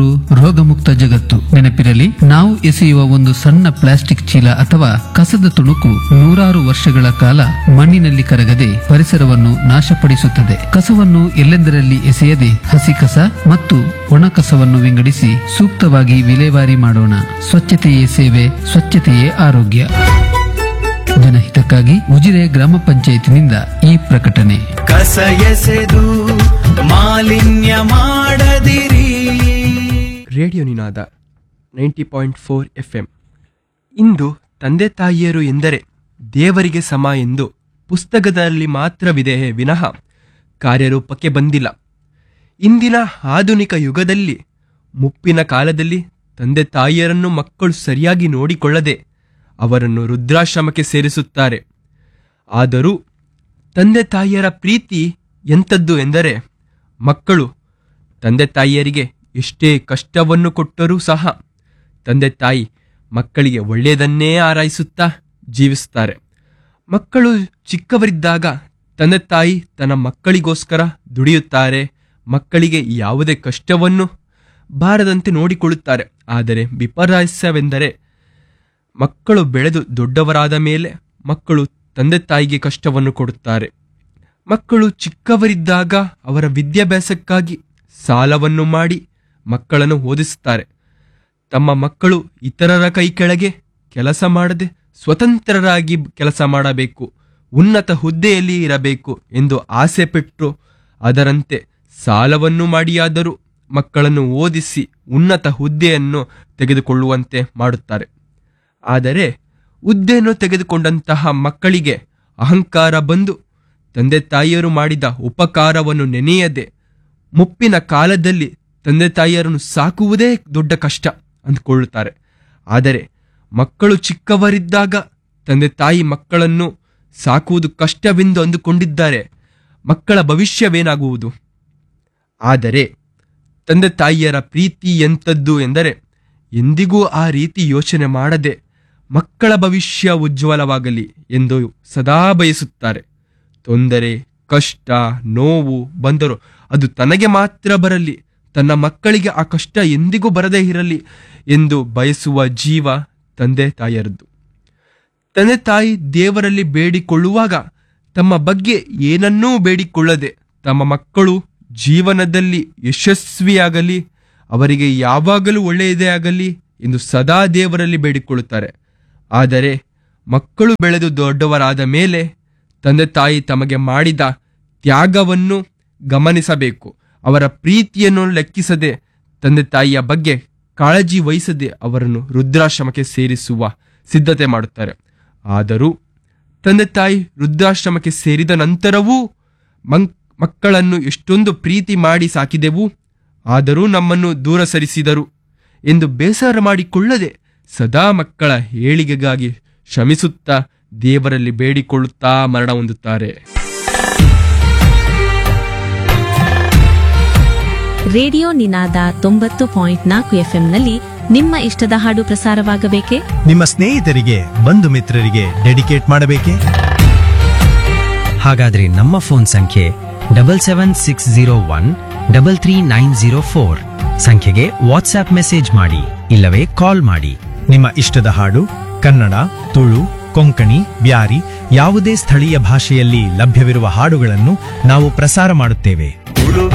ರೋಗಮುಕ್ತ ಜಗತ್ತು. ನೆನಪಿರಲಿ, ನಾವು ಎಸೆಯುವ ಒಂದು ಸಣ್ಣ ಪ್ಲಾಸ್ಟಿಕ್ ಚೀಲ ಅಥವಾ ಕಸದ ತುಣುಕು ನೂರಾರು ವರ್ಷಗಳ ಕಾಲ ಮಣ್ಣಿನಲ್ಲಿ ಕರಗದೆ ಪರಿಸರವನ್ನು ನಾಶಪಡಿಸುತ್ತದೆ. ಕಸವನ್ನು ಎಲ್ಲೆಂದರಲ್ಲಿ ಎಸೆಯದೆ ಹಸಿ ಕಸ ಮತ್ತು ಒಣ ಕಸವನ್ನು ವಿಂಗಡಿಸಿ ಸೂಕ್ತವಾಗಿ ವಿಲೇವಾರಿ ಮಾಡೋಣ. ಸ್ವಚ್ಛತೆಯೇ ಸೇವೆ, ಸ್ವಚ್ಛತೆಯೇ ಆರೋಗ್ಯ. ಜನಹಿತಕ್ಕಾಗಿ ಉಜಿರೆ ಗ್ರಾಮ ಪಂಚಾಯತಿನಿಂದ ಈ ಪ್ರಕಟಣೆ. ಕಸ ಎಸೆದು ಮಾಲಿನ್ಯ ಮಾಡದಿರಿ. ರೇಡಿಯೋ ನಿನಾದ 90.4 FM. ಇಂದು ತಂದೆ ತಾಯಿಯರು ಎಂದರೆ ದೇವರಿಗೆ ಸಮ ಎಂದು ಪುಸ್ತಕದಲ್ಲಿ ಮಾತ್ರವಿದೆಯೇ ವಿನಃ ಕಾರ್ಯರೂಪಕ್ಕೆ ಬಂದಿಲ್ಲ. ಇಂದಿನ ಆಧುನಿಕ ಯುಗದಲ್ಲಿ ಮುಪ್ಪಿನ ಕಾಲದಲ್ಲಿ ತಂದೆ ತಾಯಿಯರನ್ನು ಮಕ್ಕಳು ಸರಿಯಾಗಿ ನೋಡಿಕೊಳ್ಳದೆ ಅವರನ್ನು ವೃದ್ಧಾಶ್ರಮಕ್ಕೆ ಸೇರಿಸುತ್ತಾರೆ. ಆದರೂ ತಂದೆ ತಾಯಿಯರ ಪ್ರೀತಿ ಎಂಥದ್ದು ಎಂದರೆ, ಮಕ್ಕಳು ತಂದೆ ತಾಯಿಯರಿಗೆ ಎಷ್ಟೇ ಕಷ್ಟವನ್ನು ಕೊಟ್ಟರೂ ಸಹ ತಂದೆ ತಾಯಿ ಮಕ್ಕಳಿಗೆ ಒಳ್ಳೆಯದನ್ನೇ ಹಾರೈಸುತ್ತಾ ಜೀವಿಸುತ್ತಾರೆ. ಮಕ್ಕಳು ಚಿಕ್ಕವರಿದ್ದಾಗ ತಂದೆ ತಾಯಿ ತನ್ನ ಮಕ್ಕಳಿಗೋಸ್ಕರ ದುಡಿಯುತ್ತಾರೆ. ಮಕ್ಕಳಿಗೆ ಯಾವುದೇ ಕಷ್ಟವನ್ನು ಬಾರದಂತೆ ನೋಡಿಕೊಳ್ಳುತ್ತಾರೆ. ಆದರೆ ವಿಪರ್ಯಾಸವೆಂದರೆ, ಮಕ್ಕಳು ಬೆಳೆದು ದೊಡ್ಡವರಾದ ಮೇಲೆ ಮಕ್ಕಳು ತಂದೆ ತಾಯಿಗೆ ಕಷ್ಟವನ್ನು ಕೊಡುತ್ತಾರೆ. ಮಕ್ಕಳು ಚಿಕ್ಕವರಿದ್ದಾಗ ಅವರ ವಿದ್ಯಾಭ್ಯಾಸಕ್ಕಾಗಿ ಸಾಲವನ್ನು ಮಾಡಿ ಮಕ್ಕಳನ್ನು ಓದಿಸುತ್ತಾರೆ. ತಮ್ಮ ಮಕ್ಕಳು ಇತರರ ಕೈ ಕೆಳಗೆ ಕೆಲಸ ಮಾಡದೆ ಸ್ವತಂತ್ರರಾಗಿ ಕೆಲಸ ಮಾಡಬೇಕು, ಉನ್ನತ ಹುದ್ದೆಯಲ್ಲಿ ಇರಬೇಕು ಎಂದು ಆಸೆ ಪಟ್ಟು ಅದರಂತೆ ಸಾಲವನ್ನು ಮಾಡಿಯಾದರೂ ಮಕ್ಕಳನ್ನು ಓದಿಸಿ ಉನ್ನತ ಹುದ್ದೆಯನ್ನು ತೆಗೆದುಕೊಳ್ಳುವಂತೆ ಮಾಡುತ್ತಾರೆ. ಆದರೆ ಹುದ್ದೆಯನ್ನು ತೆಗೆದುಕೊಂಡಂತಹ ಮಕ್ಕಳಿಗೆ ಅಹಂಕಾರ ಬಂದು ತಂದೆ ತಾಯಿಯರು ಮಾಡಿದ ಉಪಕಾರವನ್ನು ನೆನೆಯದೆ ಮುಪ್ಪಿನ ಕಾಲದಲ್ಲಿ ತಂದೆ ತಾಯಿಯರನ್ನು ಸಾಕುವುದೇ ದೊಡ್ಡ ಕಷ್ಟ ಅಂದುಕೊಳ್ಳುತ್ತಾರೆ. ಆದರೆ ಮಕ್ಕಳು ಚಿಕ್ಕವರಿದ್ದಾಗ ತಂದೆ ತಾಯಿ ಮಕ್ಕಳನ್ನು ಸಾಕುವುದು ಕಷ್ಟವೆಂದು ಅಂದುಕೊಂಡಿದ್ದಾರೆ. ಮಕ್ಕಳ ಭವಿಷ್ಯವೇನಾಗುವುದು? ಆದರೆ ತಂದೆ ತಾಯಿಯರ ಪ್ರೀತಿ ಎಂಥದ್ದು ಎಂದರೆ, ಎಂದಿಗೂ ಆ ರೀತಿ ಯೋಚನೆ ಮಾಡದೆ ಮಕ್ಕಳ ಭವಿಷ್ಯ ಉಜ್ವಲವಾಗಲಿ ಎಂದು ಸದಾ ಬಯಸುತ್ತಾರೆ. ತೊಂದರೆ, ಕಷ್ಟ, ನೋವು ಬಂದರೂ ಅದು ತನಗೆ ಮಾತ್ರ ಬರಲಿ, ತನ್ನ ಮಕ್ಕಳಿಗೆ ಆ ಕಷ್ಟ ಎಂದಿಗೂ ಬರದೇ ಇರಲಿ ಎಂದು ಬಯಸುವ ಜೀವ ತಂದೆ ತಾಯಿಯರದ್ದು. ತಂದೆ ತಾಯಿ ದೇವರಲ್ಲಿ ಬೇಡಿಕೊಳ್ಳುವಾಗ ತಮ್ಮ ಬಗ್ಗೆ ಏನನ್ನೂ ಬೇಡಿಕೊಳ್ಳದೆ ತಮ್ಮ ಮಕ್ಕಳು ಜೀವನದಲ್ಲಿ ಯಶಸ್ವಿಯಾಗಲಿ, ಅವರಿಗೆ ಯಾವಾಗಲೂ ಒಳ್ಳೆಯದೇ ಆಗಲಿ ಎಂದು ಸದಾ ದೇವರಲ್ಲಿ ಬೇಡಿಕೊಳ್ಳುತ್ತಾರೆ. ಆದರೆ ಮಕ್ಕಳು ಬೆಳೆದು ದೊಡ್ಡವರಾದ ಮೇಲೆ ತಂದೆ ತಾಯಿ ತಮಗೆ ಮಾಡಿದ ತ್ಯಾಗವನ್ನು ಗಮನಿಸಬೇಕು. ಅವರ ಪ್ರೀತಿಯನ್ನು ಲೆಕ್ಕಿಸದೆ ತಂದೆ ತಾಯಿಯ ಬಗ್ಗೆ ಕಾಳಜಿ ವಹಿಸದೆ ಅವರನ್ನು ವೃದ್ಧಾಶ್ರಮಕ್ಕೆ ಸೇರಿಸುವ ಸಿದ್ಧತೆ ಮಾಡುತ್ತಾರೆ. ಆದರೂ ತಂದೆ ತಾಯಿ ವೃದ್ಧಾಶ್ರಮಕ್ಕೆ ಸೇರಿದ ನಂತರವೂ ಮಕ್ಕಳನ್ನು ಎಷ್ಟೊಂದು ಪ್ರೀತಿ ಮಾಡಿ ಸಾಕಿದೆವು, ಆದರೂ ನಮ್ಮನ್ನು ದೂರ ಸರಿಸಿದರು ಎಂದು ಬೇಸರ ಮಾಡಿಕೊಳ್ಳದೆ ಸದಾ ಮಕ್ಕಳ ಏಳಿಗೆಗಾಗಿ ಶ್ರಮಿಸುತ್ತಾ ದೇವರಲ್ಲಿ ಬೇಡಿಕೊಳ್ಳುತ್ತಾ ಮರಣ ಹೊಂದುತ್ತಾರೆ. ರೇಡಿಯೋ ನಿನಾದ 90.4 FMನಲ್ಲಿ ನಿಮ್ಮ ಇಷ್ಟದ ಹಾಡು ಪ್ರಸಾರವಾಗಬೇಕೆ? ನಿಮ್ಮ ಸ್ನೇಹಿತರಿಗೆ, ಬಂಧು ಮಿತ್ರರಿಗೆ ಡೆಡಿಕೇಟ್ ಮಾಡಬೇಕೆ? ಹಾಗಾದ್ರೆ ನಮ್ಮ ಫೋನ್ ಸಂಖ್ಯೆ 7760133904 ಸಂಖ್ಯೆಗೆ ವಾಟ್ಸ್ಆಪ್ ಮೆಸೇಜ್ ಮಾಡಿ, ಇಲ್ಲವೇ ಕಾಲ್ ಮಾಡಿ. ನಿಮ್ಮ ಇಷ್ಟದ ಹಾಡು ಕನ್ನಡ, ತುಳು, ಕೊಂಕಣಿ, ಬ್ಯಾರಿ ಯಾವುದೇ ಸ್ಥಳೀಯ ಭಾಷೆಯಲ್ಲಿ ಲಭ್ಯವಿರುವ ಹಾಡುಗಳನ್ನು ನಾವು ಪ್ರಸಾರ ಮಾಡುತ್ತೇವೆ.